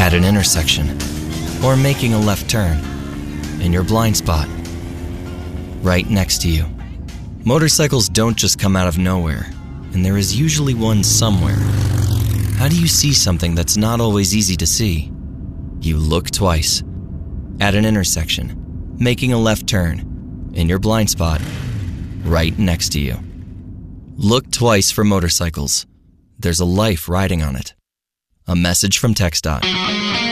at an intersection, or making a left turn, in your blind spot, right next to you. Motorcycles don't just come out of nowhere, and there is usually one somewhere. How do you see something that's not always easy to see? You look twice. At an intersection, making a left turn, in your blind spot, right next to you. Look twice for motorcycles. There's a life riding on it. A message from TxDOT.